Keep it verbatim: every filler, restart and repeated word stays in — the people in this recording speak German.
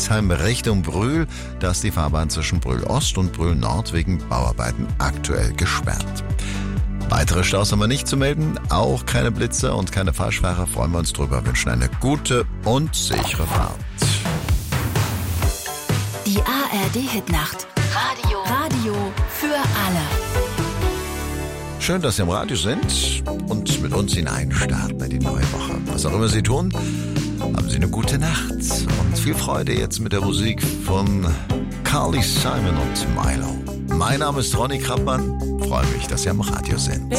Griesheim Richtung Brühl. Da ist die Fahrbahn zwischen Brühl Ost und Brühl Nord wegen Bauarbeiten aktuell gesperrt. Weitere Staus haben wir nicht zu melden, auch keine Blitzer und keine Falschfahrer. Freuen wir uns drüber, wünschen eine gute und sichere Fahrt. Die A R D-Hitnacht. Radio. Radio für alle. Schön, dass Sie am Radio sind und mit uns hineinstarten in die neue Woche. Was auch immer Sie tun, haben Sie eine gute Nacht und viel Freude jetzt mit der Musik von Carly Simon und Milo. Mein Name ist Ronny Krappmann. Freue mich, dass Sie am Radio sind.